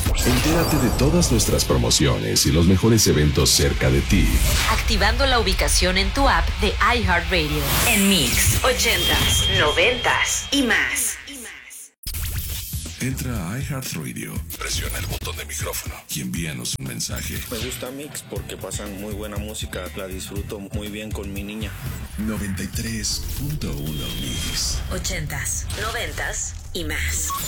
Entérate de todas nuestras promociones y los mejores eventos cerca de ti, activando la ubicación en tu app de iHeartRadio. En Mix 80s, 90s y más. Entra a iHeartRadio, presiona el botón de micrófono y envíanos un mensaje. Me gusta Mix porque pasan muy buena música, la disfruto muy bien con mi niña. 93.1 Mix. 80s, 90s y más.